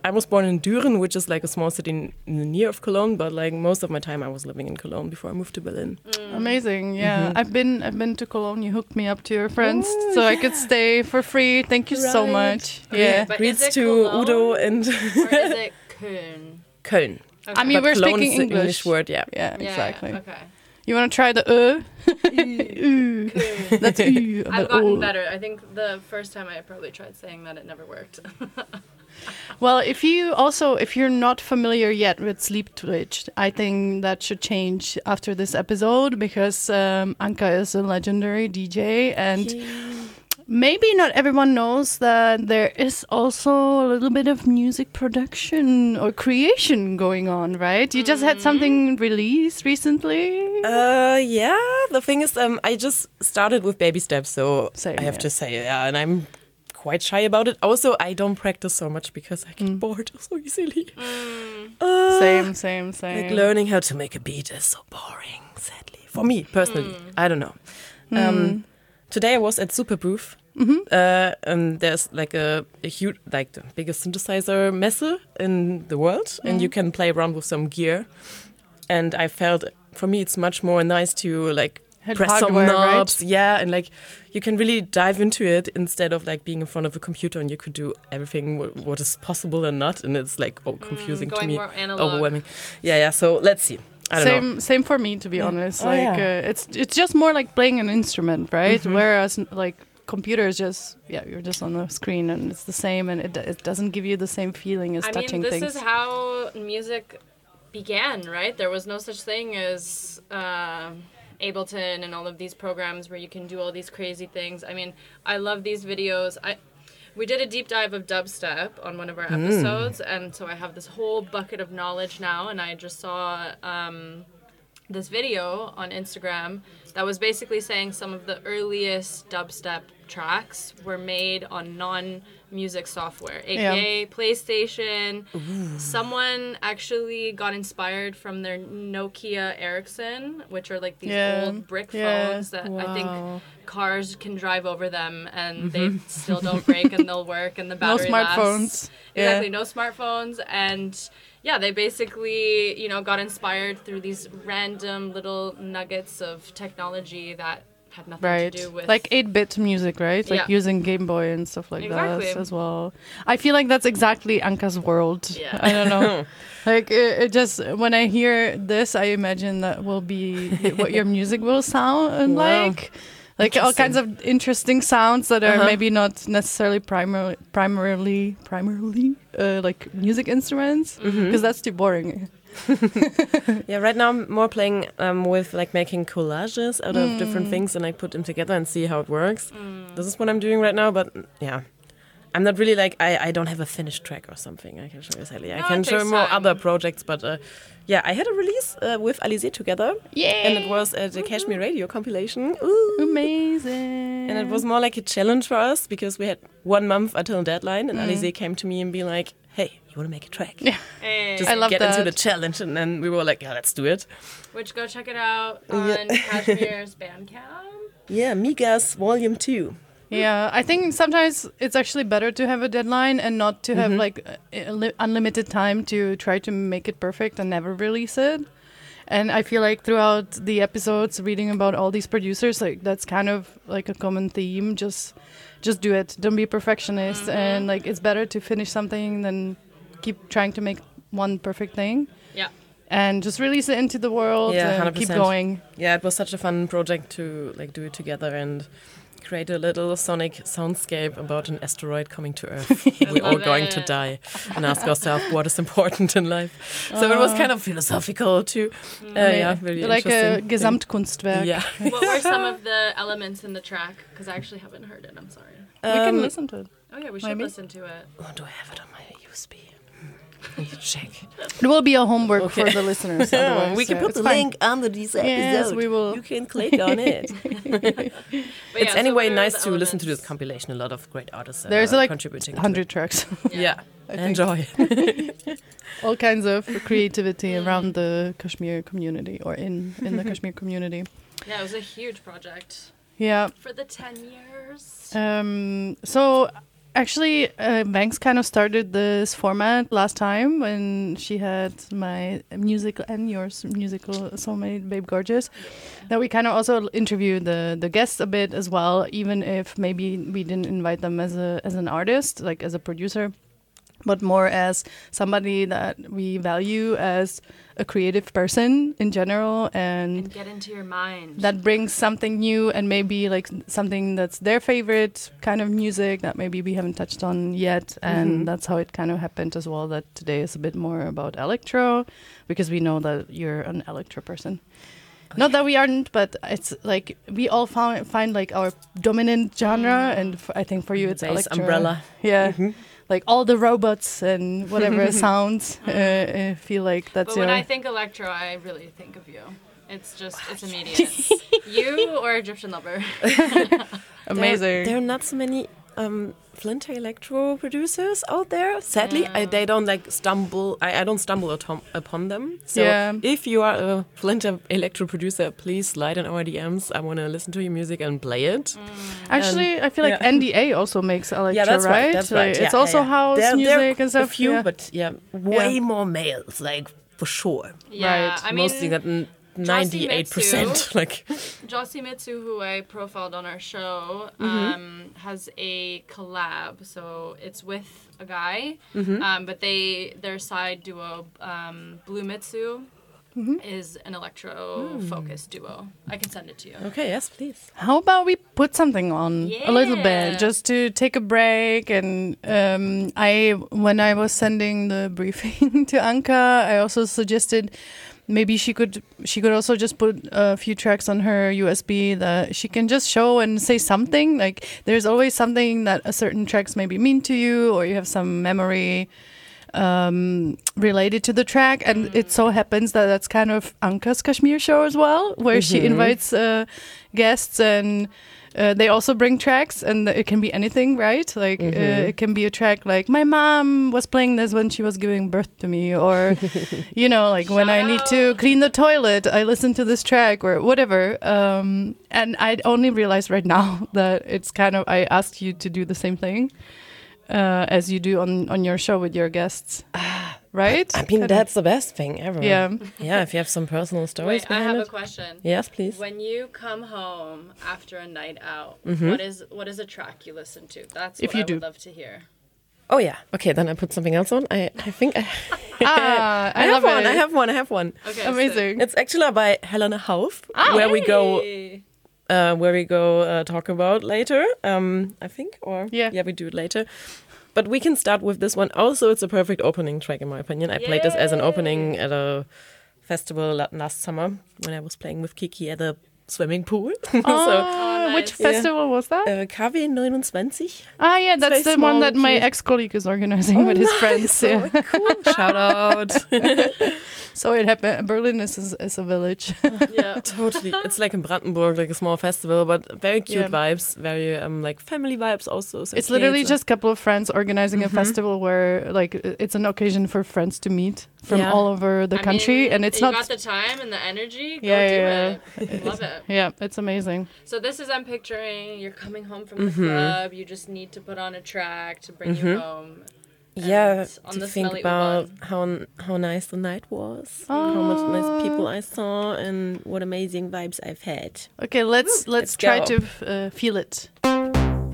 I was born in Düren, which is like a small city in the near of Cologne, but like most of my time I was living in Cologne before I moved to Berlin. Amazing, yeah. I've been to Cologne. You hooked me up to your friends, so I could stay for free. Thank you so much. Yeah. But Greets is it to Cologne Udo and or is it Köln? Köln. Okay. I mean, But we're Cologne speaking is the English. English word, yeah. Yeah, Yeah, exactly. okay. You want to try the Ooh. That's ooh. I've gotten better. I think the first time I probably tried saying that, it never worked. Well, if you're not familiar yet with Sleep Twitch, I think that should change after this episode because Anka is a legendary DJ and maybe not everyone knows that there is also a little bit of music production or creation going on, right? You just had something released recently. Yeah, the thing is, I just started with baby steps, so Same, I have yeah. to say, yeah, and I'm quite shy about it. Also, I don't practice so much because I get bored so easily. Same. Like learning how to make a beat is so boring, sadly. For me, personally. I don't know. Today I was at Superproof. There's like a huge, like the biggest synthesizer messe in the world, and you can play around with some gear. And I felt, for me, it's much more nice to like press hardware, some knobs, right? yeah, and like you can really dive into it instead of like being in front of a computer and you could do everything what is possible and not, and it's like confusing to going me, more analog. overwhelming. Yeah. So let's see. I don't know. Same for me, to be honest. Oh, like yeah. it's just more like playing an instrument, right? Whereas like computers just you're just on the screen and it's the same, and it doesn't give you the same feeling as touching this things. is how music began, right? There was no such thing as Ableton and all of these programs where you can do all these crazy things. I mean, I love these videos. We did a deep dive of dubstep on one of our episodes, and so I have this whole bucket of knowledge now, and I just saw this video on Instagram that was basically saying some of the earliest dubstep tracks were made on non-music software, aka PlayStation. Someone actually got inspired from their Nokia Ericsson, which are like these old brick phones that I think cars can drive over them and they still don't break and they'll work and the battery smartphones. lasts. Exactly, no smartphones. And yeah, they basically, got inspired through these random little nuggets of technology that had nothing to do with... Like 8-bit music, right? Like using Game Boy and stuff like that as well. I feel like that's exactly Anka's world. Yeah. I don't know. Like, it just... When I hear this, I imagine that will be what your music will sound like. Like all kinds of interesting sounds that are maybe not necessarily primarily like music instruments, because that's too boring. Yeah, right now I'm more playing with like making collages out of different things and I put them together and see how it works. This is what I'm doing right now, but yeah. I'm not really like, I don't have a finished track or something I can show you, Sally. I can show you more other projects, but yeah, I had a release with Alizé together. Yeah. And it was at the Kashmir Radio compilation. Ooh. Amazing. And it was more like a challenge for us because we had 1 month until the deadline and Alizé came to me and be like, hey, you want to make a track? Yeah. Just I love get that. into the challenge. And then we were like, yeah, let's do it. Which, go check it out on Kashmir's Bandcamp. Yeah, Migas Volume 2. Yeah, I think sometimes it's actually better to have a deadline and not to have like unlimited time to try to make it perfect and never release it. And I feel like throughout the episodes, reading about all these producers, like that's kind of like a common theme. Just do it. Don't be a perfectionist. And like it's better to finish something than keep trying to make one perfect thing. Yeah. And just release it into the world and 100%. keep going. Yeah, it was such a fun project to like do it together and create a little sonic soundscape about an asteroid coming to Earth. We're all going to die and ask ourselves what is important in life. So it was kind of philosophical too. Yeah, really Like a interesting. Gesamtkunstwerk. Yeah. What were some of the elements in the track? Because I actually haven't heard it. I'm sorry. We can listen to it. Oh yeah, we should Maybe. listen to it. Oh, do I have it on my USB? I need to check. It will be a homework for the listeners. Otherwise, We can put it's the fine. link under this episode. Yes, we will. You can click on it. But It's so anyway what are nice the to listen to elements? this compilation. A lot of great artists There's are like contributing. 100 tracks. Yeah, think. enjoy. All kinds of creativity around the Kashmir community or in the Kashmir community. Yeah, it was a huge project Yeah. for the 10 years. So Actually, Banks kind of started this format last time when she had my musical and yours musical soulmate, Babe Gorgeous. That we kind of also interviewed the guests a bit as well, even if maybe we didn't invite them as an artist, like as a producer, but more as somebody that we value as a creative person in general, and get into your mind. that brings something new and maybe like something that's their favorite kind of music that maybe we haven't touched on yet. And that's how it kind of happened as well, that today is a bit more about electro, because we know that you're an electro person. Not that we aren't, but it's like we all find like our dominant genre, and I think for you it's Bass electro. umbrella. Yeah. Like all the robots and whatever sounds, I feel like that's But when your... I think electro, I really think of you. It's just, it's immediate. You or Egyptian Lover. Amazing. There are not so many Flinter electro producers out there. Sadly, they don't like stumble. I don't stumble upon them. So if you are a Flinter electro producer, please slide in our DMs. I want to listen to your music and play it. Actually, I feel like NDA also makes electro, that's right. right? That's Like, right. it's also house music there and stuff. A few, yeah. but way more males, like for sure. Yeah, Right. I mean, Mostly that 98%. Like Jossie Mitsu, who I profiled on our show, has a collab. So it's with a guy, but their side duo, Blue Mitsu, is an electro-focused duo. I can send it to you. okay, yes, please. How about we put something on a little Yeah. bit, just to take a break? And when I was sending the briefing to Anka, I also suggested maybe she could also just put a few tracks on her USB that she can just show and say something. Like there's always something that a certain tracks maybe mean to you, or you have some memory related to the track. And it so happens that that's kind of Anka's Kashmir show as well, where she invites guests, and they also bring tracks, and it can be anything, right? Like it can be a track like my mom was playing this when she was giving birth to me, or you know, like when I need to clean the toilet, I listen to this track, or whatever. And I only realized right now that it's kind of, I asked you to do the same thing as you do on your show with your guests, right? I mean, that's the best thing ever. Yeah. Yeah, if you have some personal stories Wait, I behind have a it. question. Yes, please. When you come home after a night out, what is a track you listen to? That's If what you I do. would love to hear. Oh yeah. Okay, then I put something else on. I think I I have love one. it. I have one. Okay, Amazing. It's actually by Helena Hauf, where we go talk about later. I think, or Yeah. we do it later. But we can start with this one. Also, it's a perfect opening track in my opinion. I played this as an opening at a festival last summer when I was playing with Kiki at a swimming pool. Which nice. festival was that? KW 29. Yeah, that's very the small one that and my cute. ex-colleague is organizing with his friends. Yeah. Cool. Shout out. So it happened. Berlin is a village. Yeah. Totally. It's like in Brandenburg, like a small festival, but very cute vibes, very like family vibes also. So It's literally kids, just a couple of friends organizing a festival where like it's an occasion for friends to meet from Yeah. all over the country, and it's you not. got the time and the energy. Go Yeah, do it. Love it. Yeah, it's amazing. So this is, I'm picturing you're coming home from the club. You just need to put on a track to bring you home. yeah, And on to the think smelly about one. how nice the night was, how much nice people I saw, and what amazing vibes I've had. Okay, let's Let's try go. to feel it.